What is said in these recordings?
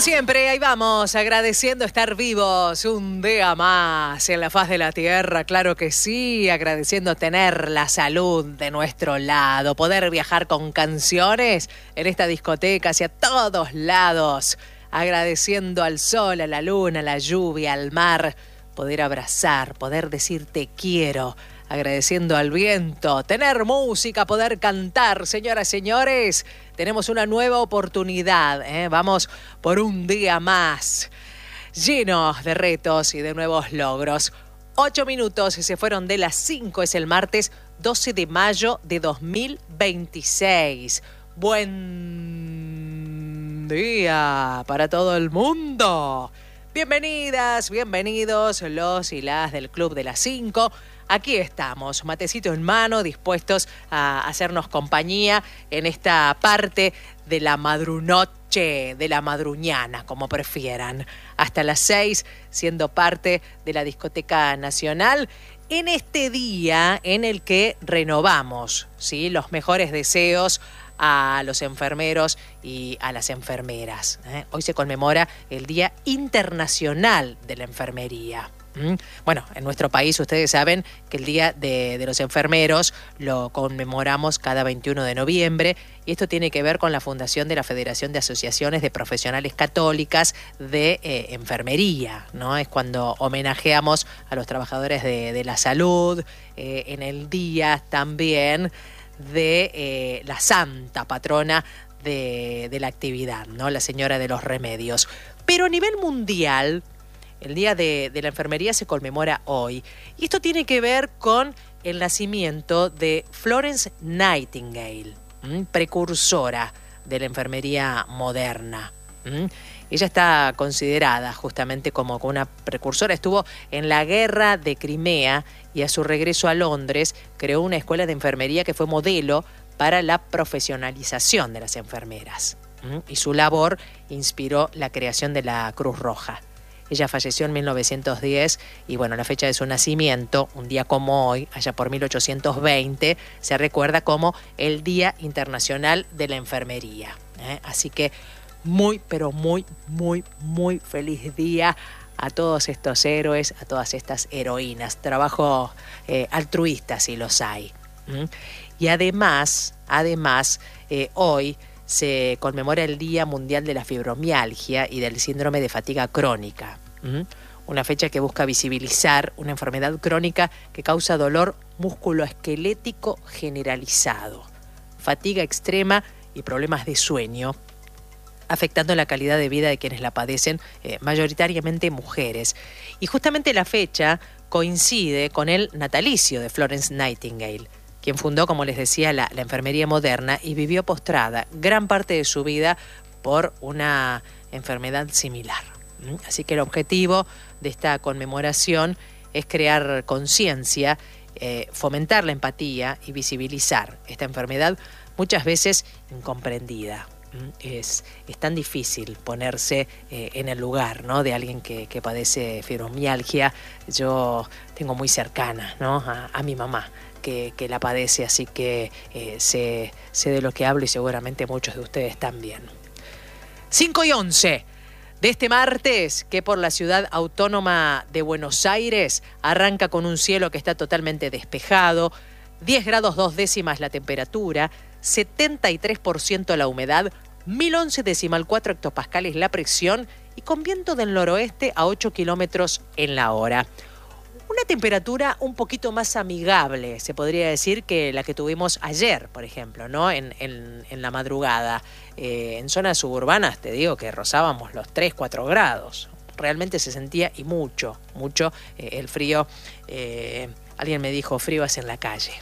Como siempre, ahí vamos, agradeciendo estar vivos un día más en la faz de la tierra, claro que sí, agradeciendo tener la salud de nuestro lado, poder viajar con canciones en esta discoteca hacia todos lados, agradeciendo al sol, a la luna, a la lluvia, al mar, poder abrazar, poder decir te quiero, agradeciendo al viento, tener música, poder cantar. Señoras, señores, tenemos una nueva oportunidad, Vamos por un día más, lleno de retos y de nuevos logros. 8 minutos se fueron de las 5, es el martes 12 de mayo de 2026. Buen día para todo el mundo. Bienvenidas, bienvenidos los y las del Club de las 5. Aquí estamos, matecito en mano, dispuestos a hacernos compañía en esta parte de la madrunoche, de la madruñana, como prefieran. Hasta las 6, siendo parte de la Discoteca Nacional, en este día en el que renovamos, ¿sí?, los mejores deseos a los enfermeros y a las enfermeras. Hoy se conmemora el Día Internacional de la Enfermería. Bueno, en nuestro país ustedes saben que el Día de los Enfermeros lo conmemoramos cada 21 de noviembre y esto tiene que ver con la fundación de la Federación de Asociaciones de Profesionales Católicas de Enfermería, ¿no? Es cuando homenajeamos a los trabajadores de la salud, en el día también de la santa patrona de la actividad, ¿no?, la Señora de los Remedios. Pero a nivel mundial, el Día de la Enfermería se conmemora hoy. Y esto tiene que ver con el nacimiento de Florence Nightingale, precursora de la enfermería moderna. Ella está considerada justamente como una precursora. Estuvo en la guerra de Crimea y a su regreso a Londres creó una escuela de enfermería que fue modelo para la profesionalización de las enfermeras. Y su labor inspiró la creación de la Cruz Roja. Ella falleció en 1910 y bueno, la fecha de su nacimiento, un día como hoy, allá por 1820, se recuerda como el Día Internacional de la Enfermería. Así que muy, pero muy, muy, muy feliz día a todos estos héroes, a todas estas heroínas. Trabajo altruista si los hay. Y además, hoy se conmemora el Día Mundial de la Fibromialgia y del Síndrome de Fatiga Crónica. Una fecha que busca visibilizar una enfermedad crónica que causa dolor musculoesquelético generalizado, fatiga extrema y problemas de sueño, afectando la calidad de vida de quienes la padecen, mayoritariamente mujeres. Y justamente la fecha coincide con el natalicio de Florence Nightingale, quien fundó, como les decía, la enfermería moderna y vivió postrada gran parte de su vida por una enfermedad similar. Así que el objetivo de esta conmemoración es crear conciencia, fomentar la empatía y visibilizar esta enfermedad muchas veces incomprendida. Es tan difícil ponerse en el lugar, ¿no?, de alguien que padece fibromialgia. Yo tengo muy cercana, ¿no?, a mi mamá que la padece, así que sé de lo que hablo y seguramente muchos de ustedes también. 5:11 de este martes, que por la ciudad autónoma de Buenos Aires arranca con un cielo que está totalmente despejado, 10 grados 2 décimas la temperatura, 73% la humedad, 1011,4 hectopascales la presión y con viento del noroeste a 8 kilómetros en la hora. Una temperatura un poquito más amigable, se podría decir, que la que tuvimos ayer, por ejemplo, ¿no?, en la madrugada. En zonas suburbanas te digo que rozábamos los 3-4 grados. Realmente se sentía, y mucho el frío. Alguien me dijo, frío es en la calle.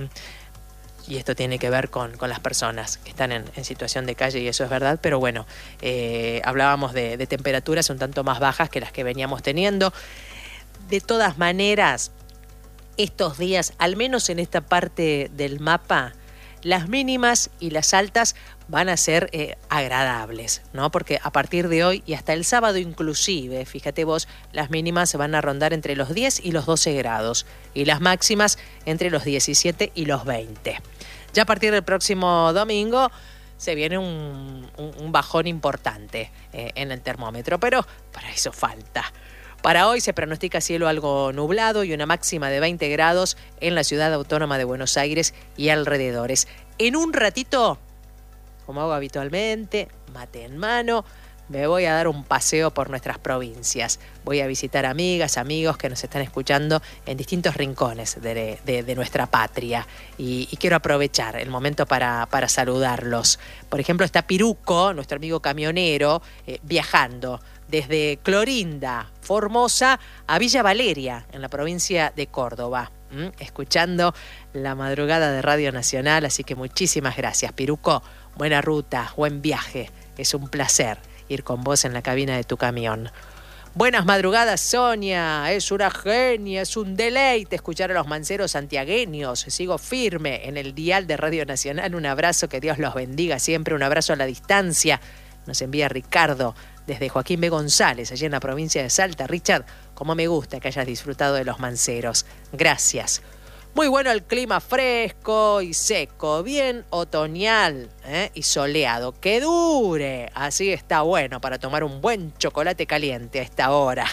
Y esto tiene que ver con las personas que están en situación de calle, y eso es verdad, pero bueno, hablábamos de temperaturas un tanto más bajas que las que veníamos teniendo. De todas maneras, estos días, al menos en esta parte del mapa, las mínimas y las altas van a ser agradables, ¿no? Porque a partir de hoy y hasta el sábado inclusive, fíjate vos, las mínimas se van a rondar entre los 10 y los 12 grados y las máximas entre los 17 y los 20. Ya a partir del próximo domingo se viene un bajón importante en el termómetro, pero para eso falta. Para hoy se pronostica cielo algo nublado y una máxima de 20 grados en la ciudad autónoma de Buenos Aires y alrededores. En un ratito, como hago habitualmente, mate en mano, me voy a dar un paseo por nuestras provincias. Voy a visitar amigas, amigos que nos están escuchando en distintos rincones de nuestra patria. Y quiero aprovechar el momento para saludarlos. Por ejemplo, está Piruco, nuestro amigo camionero, viajando desde Clorinda, Formosa, a Villa Valeria, en la provincia de Córdoba, escuchando la madrugada de Radio Nacional. Así que muchísimas gracias, Piruco. Buena ruta, buen viaje. Es un placer ir con vos en la cabina de tu camión. Buenas madrugadas, Sonia. Es una genia, es un deleite escuchar a los manceros santiagueños. Sigo firme en el dial de Radio Nacional. Un abrazo, que Dios los bendiga siempre. Un abrazo a la distancia. Nos envía Ricardo desde Joaquín B. González, allí en la provincia de Salta. Richard, como me gusta que hayas disfrutado de los manceros. Gracias. Muy bueno el clima, fresco y seco, bien otoñal y soleado. ¡Que dure! Así está bueno para tomar un buen chocolate caliente a esta hora.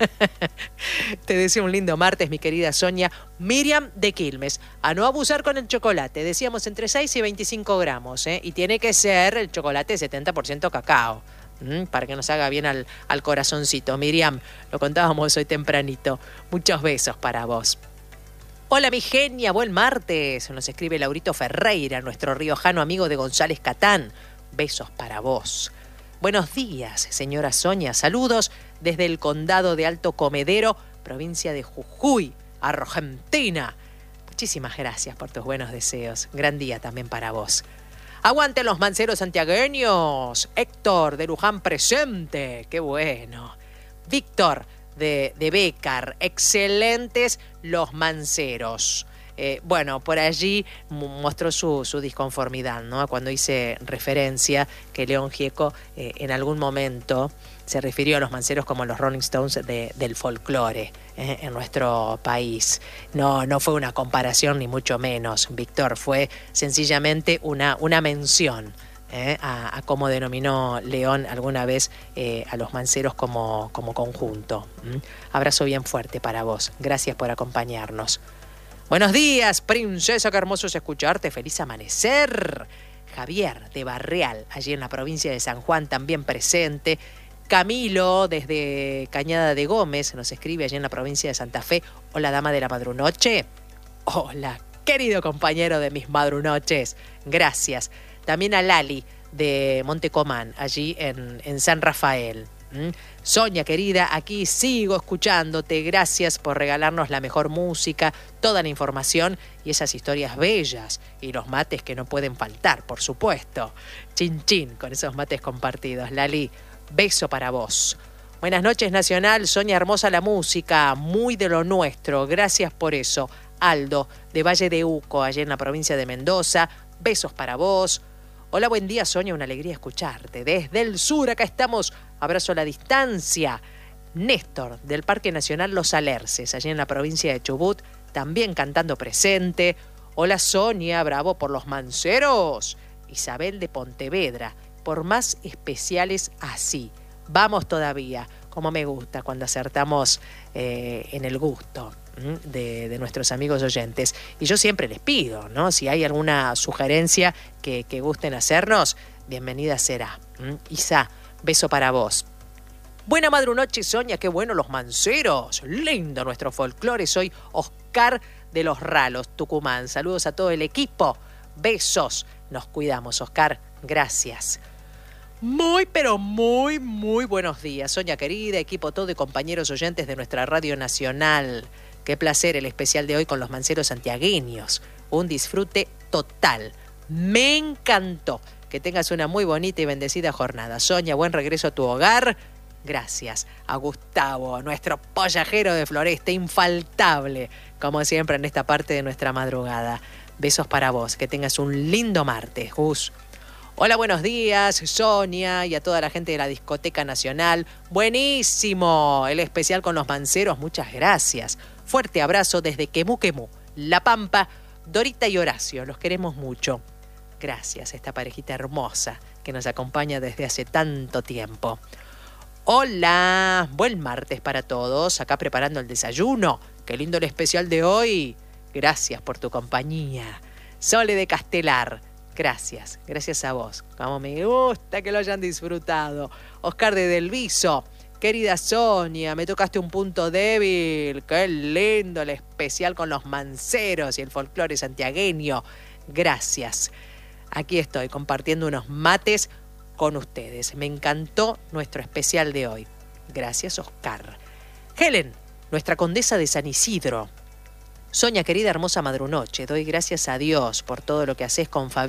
Te deseo un lindo martes, mi querida Sonia. Miriam de Quilmes. A no abusar con el chocolate. Decíamos entre 6 y 25 gramos. Y tiene que ser el chocolate 70% cacao. Para que nos haga bien al corazoncito. Miriam, lo contábamos hoy tempranito. Muchos besos para vos. Hola mi genia, buen martes. Nos escribe Laurito Ferreira, nuestro riojano amigo de González Catán. Besos para vos. Buenos días, señora Sonia. Saludos desde el condado de Alto Comedero, provincia de Jujuy, Argentina. Muchísimas gracias por tus buenos deseos. Gran día también para vos. Aguanten los manceros santiagueños. Héctor de Luján presente. Qué bueno. Víctor de Bécar, excelentes los manceros. Bueno, por allí mostró su disconformidad, ¿no? Cuando hice referencia que León Gieco en algún momento se refirió a los manceros como los Rolling Stones del folclore en nuestro país. No fue una comparación ni mucho menos, Víctor, fue sencillamente una mención a cómo denominó León alguna vez a los manceros como conjunto. Abrazo bien fuerte para vos. Gracias por acompañarnos. Buenos días, princesa, qué hermoso es escucharte. Feliz amanecer. Javier de Barreal, allí en la provincia de San Juan, también presente. Camilo, desde Cañada de Gómez, nos escribe allí en la provincia de Santa Fe. Hola, dama de la madrunoche. Hola, querido compañero de mis madrunoches. Gracias. También a Lali de Montecomán, allí en San Rafael. Sonia, querida, aquí sigo escuchándote. Gracias por regalarnos la mejor música, toda la información y esas historias bellas. Y los mates que no pueden faltar, por supuesto. Chin chin con esos mates compartidos. Lali, beso para vos. Buenas noches, Nacional. Sonia, hermosa la música, muy de lo nuestro. Gracias por eso. Aldo, de Valle de Uco, allí en la provincia de Mendoza. Besos para vos. Hola, buen día, Sonia, una alegría escucharte. Desde el sur, acá estamos, abrazo a la distancia. Néstor, del Parque Nacional Los Alerces, allí en la provincia de Chubut, también cantando presente. Hola, Sonia, bravo por los manceros. Isabel de Pontevedra, por más especiales así. Vamos todavía, como me gusta cuando acertamos en el gusto de nuestros amigos oyentes. Y yo siempre les pido, ¿no? Si hay alguna sugerencia que gusten hacernos, bienvenida será. Isa, beso para vos. Buena madrunoche, Sonia, qué bueno los manceros. Lindo nuestro folclore. Soy Oscar de Los Ralos, Tucumán. Saludos a todo el equipo. Besos. Nos cuidamos, Oscar. Gracias. Muy, pero muy, muy buenos días, Sonia querida, equipo todo y compañeros oyentes de nuestra Radio Nacional. Qué placer el especial de hoy con los manceros santiagueños. Un disfrute total. Me encantó. Que tengas una muy bonita y bendecida jornada. Sonia, buen regreso a tu hogar. Gracias a Gustavo, nuestro pollajero de Floresta, infaltable, como siempre en esta parte de nuestra madrugada. Besos para vos. Que tengas un lindo martes, Gus. Hola, buenos días, Sonia, y a toda la gente de la Discoteca Nacional. Buenísimo el especial con los manceros, muchas gracias. Fuerte abrazo desde Quemú, La Pampa. Dorita y Horacio, los queremos mucho. Gracias a esta parejita hermosa que nos acompaña desde hace tanto tiempo. Hola, buen martes para todos, acá preparando el desayuno. Qué lindo el especial de hoy. Gracias por tu compañía. Sole de Castelar, gracias a vos. Como me gusta que lo hayan disfrutado. Oscar de Delviso, querida Sonia, me tocaste un punto débil. Qué lindo el especial con los manceros y el folclore santiagueño. Gracias. Aquí estoy compartiendo unos mates con ustedes. Me encantó nuestro especial de hoy. Gracias, Oscar. Helen, nuestra condesa de San Isidro. Sonia, querida, hermosa madrunoche, doy gracias a Dios por todo lo que haces con Fabián.